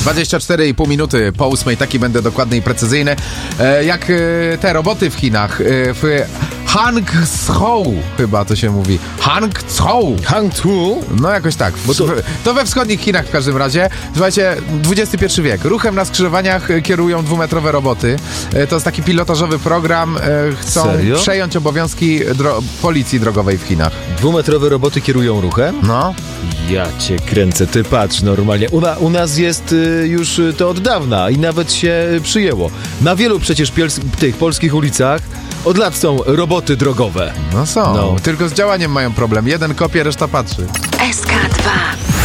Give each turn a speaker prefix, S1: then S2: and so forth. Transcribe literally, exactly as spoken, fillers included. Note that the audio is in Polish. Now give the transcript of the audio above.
S1: dwadzieścia cztery i pół minuty po ósmej, taki będę dokładny i precyzyjny. E, jak e, te roboty w Chinach, e, w Hangzhou chyba to się mówi. Hangzhou.
S2: Hangzhou?
S1: No jakoś tak. Bo to... to we wschodnich Chinach w każdym razie. Słuchajcie, dwudziesty pierwszy wiek. Ruchem na skrzyżowaniach kierują dwumetrowe roboty. E, to jest taki pilotażowy program. E, chcą
S2: Serio?
S1: przejąć obowiązki dro- policji drogowej w Chinach.
S2: Dwumetrowe roboty kierują ruchem?
S1: No.
S2: Ja cię kręcę, ty patrz normalnie. U, na, u nas jest y, już y, to od dawna i nawet się y, przyjęło. Na wielu przecież piels- tych polskich ulicach od lat są roboty drogowe.
S1: No są.
S2: No.
S1: Tylko z działaniem mają problem. Jeden kopie, reszta patrzy.
S3: S K dwa.